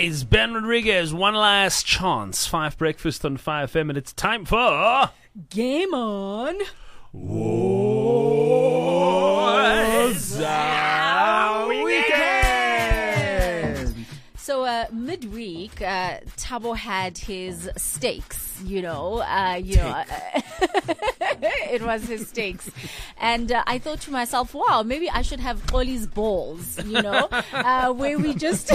guys, Ben Rodriguez, one last chance. 5 Breakfast on 5FM, and it's time for Game On. What's our weekend? So midweek, Thabo had his steaks. It was his steaks, and I thought to myself, wow, maybe I should have Oli's balls. Where we just.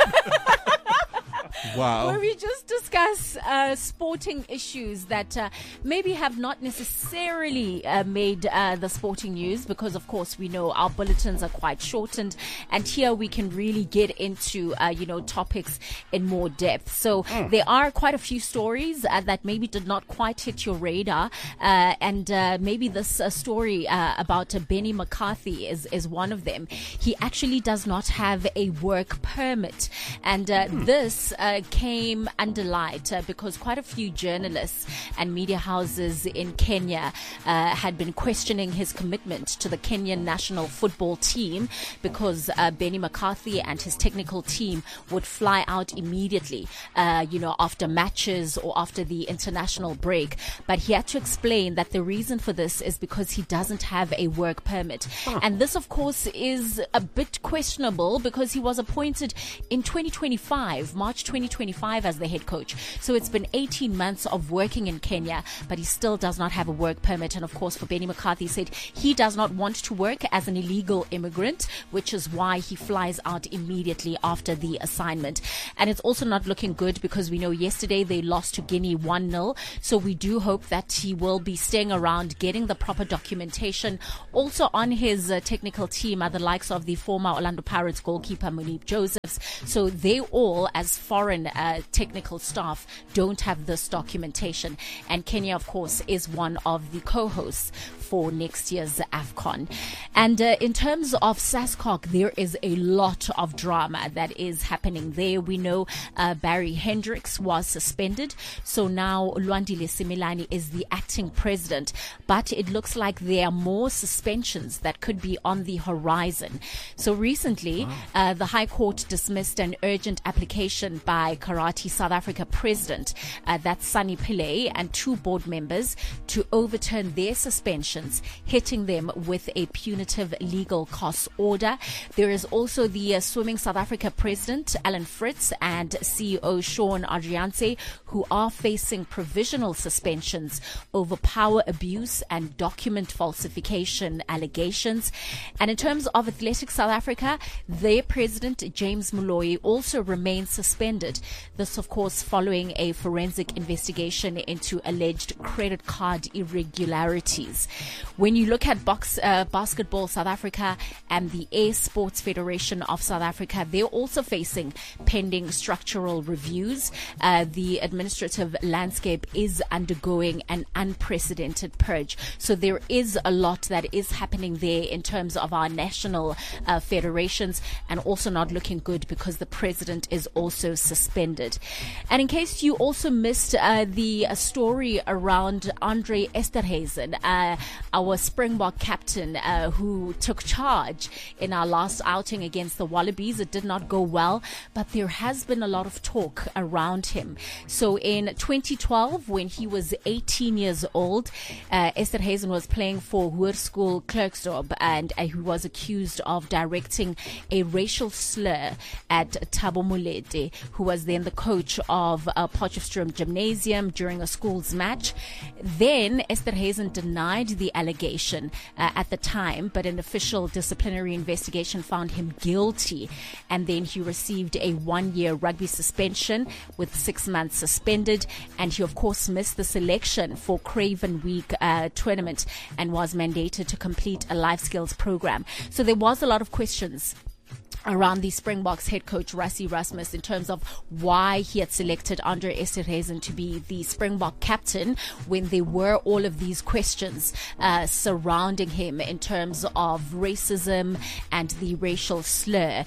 Wow. Where we just discuss sporting issues that maybe have not necessarily made the sporting news, because of course we know our bulletins are quite shortened, and here we can really get into topics in more depth. So there are quite a few stories that maybe did not quite hit your radar, and maybe this story about Benny McCarthy is one of them. He actually does not have a work permit, and this came under light because quite a few journalists and media houses in Kenya had been questioning his commitment to the Kenyan national football team, because Benny McCarthy and his technical team would fly out immediately, after matches or after the international break. But he had to explain that the reason for this is because he doesn't have a work permit. And this, of course, is a bit questionable because he was appointed in 2025, March 2025 as the head coach. So it's been 18 months of working in Kenya, but he still does not have a work permit. And of course, for Benny McCarthy, said he does not want to work as an illegal immigrant, which is why he flies out immediately after the assignment. And it's also not looking good because we know yesterday they lost to Guinea 1-0. So we do hope that he will be staying around, getting the proper documentation. Also on his technical team are the likes of the former Orlando Pirates goalkeeper Munib Josephs. So they all, as foreign technical staff, don't have this documentation. And Kenya, of course, is one of the co-hosts for next year's AFCON. And in terms of SASCOC, there is a lot of drama that is happening there. We know Barry Hendricks was suspended. So now Lwandile Similani is the acting president. But it looks like there are more suspensions that could be on the horizon. So recently, the High Court dismissed an urgent application by Karate South Africa president, that's Sunny Pillay, and 2 board members to overturn their suspensions, hitting them with a punitive legal costs order. There is also the Swimming South Africa president, Alan Fritz, and CEO Sean Adrianse, who are facing provisional suspensions over power abuse and document falsification allegations. And in terms of Athletics South Africa, their president, James Moloi, also remains suspended. This, of course, following a forensic investigation into alleged credit card irregularities. When you look at Basketball South Africa and the Air Sports Federation of South Africa, they're also facing pending structural reviews. The administrative landscape is undergoing an unprecedented purge. So there is a lot that is happening there in terms of our national federations, and also not looking good because the president is also suspended. And in case you also missed the story around Andre Esterhuizen, our Springbok captain who took charge in our last outing against the Wallabies. It did not go well, but there has been a lot of talk around him. So in 2012, when he was 18 years old, Esterhuizen was playing for Hoërskool Klerksdorp, and he was accused of directing a racial slur at Thabo Molete, who was then the coach of Potchefstroom Gymnasium during a school's match. Then Esterhuizen denied the allegation at the time, but an official disciplinary investigation found him guilty, and then he received a 1-year rugby suspension with 6 months suspended, and he of course missed the selection for Craven Week tournament and was mandated to complete a life skills program. So there was a lot of questions around the Springboks head coach Rassie Erasmus in terms of why he had selected Andre Esterhuizen to be the Springbok captain when there were all of these questions surrounding him in terms of racism and the racial slur,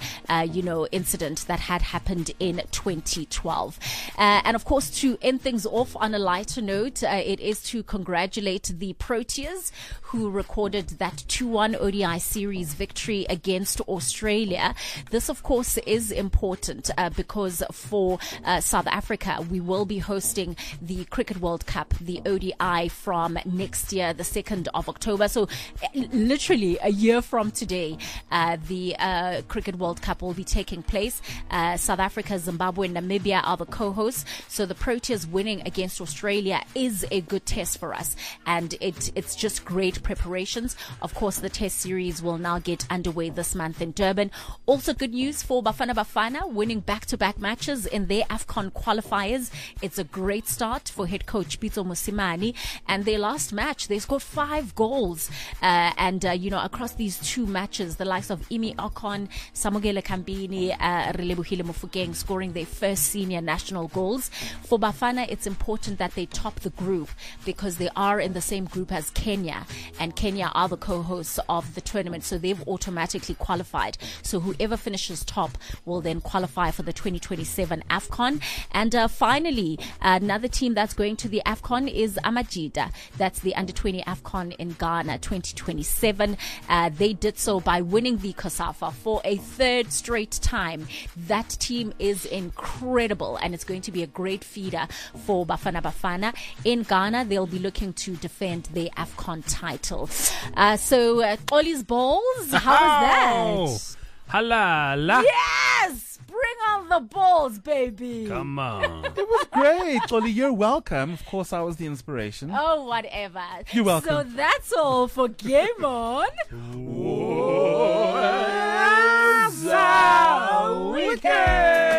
incident that had happened in 2012. And of course, to end things off on a lighter note, it is to congratulate the Proteas, who recorded that 2-1 ODI series victory against Australia. This, of course, is important because for South Africa, we will be hosting the Cricket World Cup, the ODI, from next year, the 2nd of October. So literally a year from today, the Cricket World Cup will be taking place. South Africa, Zimbabwe, and Namibia are the co-hosts. So the Proteas winning against Australia is a good test for us. And it's just great preparations. Of course, the test series will now get underway this month in Durban. Also good news for Bafana Bafana, winning back-to-back matches in their AFCON qualifiers. It's a great start for head coach Pitso Mosimane. And their last match, they scored 5 goals. Across these 2 matches, the likes of Imi Okon, Samugele Kambini, Relebohile Mofokeng scoring their first senior national goals. For Bafana, it's important that they top the group because they are in the same group as Kenya, and Kenya are the co-hosts of the tournament, so they've automatically qualified. So whoever finishes top will then qualify for the 2027 AFCON. And finally, another team that's going to the AFCON is Amajida. That's the under-20 AFCON in Ghana 2027. They did so by winning the COSAFA for a 3rd straight time. That team is incredible, and it's going to be a great feeder for Bafana Bafana. In Ghana, they'll be looking to defend their AFCON title. Oli's Balls, how was that? Halala. Yes! Bring on the balls, baby. Come on. It was great. Oli, you're welcome. Of course, I was the inspiration. Oh, whatever. You're welcome. So that's all for Game On. What's our weekend?